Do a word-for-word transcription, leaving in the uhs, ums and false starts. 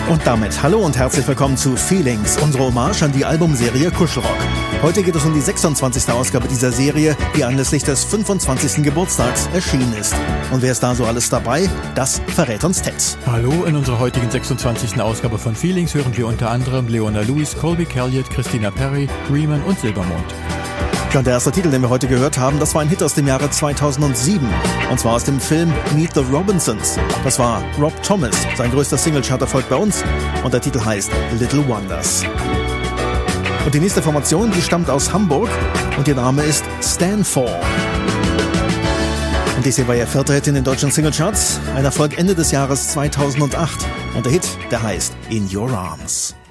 Und damit hallo und herzlich willkommen zu Feelings, unsere Hommage an die Albumserie Kuschelrock. Heute geht es um die sechsundzwanzigste Ausgabe dieser Serie, die anlässlich des fünfundzwanzigsten Geburtstags erschienen ist. Und wer ist da so alles dabei? Das verrät uns Ted. Hallo, in unserer heutigen sechsundzwanzigsten Ausgabe von Feelings hören wir unter anderem Leona Lewis, Colby Calliot, Christina Perri, Riemann und Silbermond. Ja, und der erste Titel, den wir heute gehört haben, das war ein Hit aus dem Jahre zweitausendsieben. Und zwar aus dem Film Meet the Robinsons. Das war Rob Thomas, sein größter Single-Chart-Erfolg bei uns. Und der Titel heißt Little Wonders. Und die nächste Formation, die stammt aus Hamburg. Und ihr Name ist Stand For. Und dies hier war ihr vierter Hit in den deutschen Singlecharts. Ein Erfolg Ende des Jahres zweitausendacht. Und der Hit, der heißt In Your Arms.